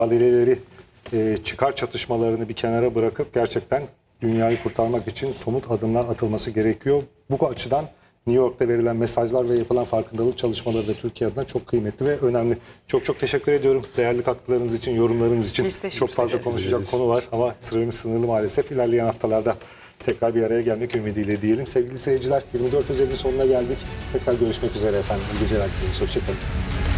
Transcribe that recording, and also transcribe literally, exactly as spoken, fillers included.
mücadeleleri, e, çıkar çatışmalarını bir kenara bırakıp gerçekten dünyayı kurtarmak için somut adımlar atılması gerekiyor. Bu açıdan New York'ta verilen mesajlar ve yapılan farkındalık çalışmaları da Türkiye adına çok kıymetli ve önemli. Çok çok teşekkür ediyorum. Değerli katkılarınız için, yorumlarınız için. Biz teşekkür Çok fazla ederiz. konuşacak konu var ama süremiz sınırlı maalesef. İlerleyen haftalarda tekrar bir araya gelmek ümidiyle diyelim. Sevgili seyirciler, yirmi dört Özel'in sonuna geldik. Tekrar görüşmek üzere efendim. İyi geceler diliyoruz. Hoşçakalın.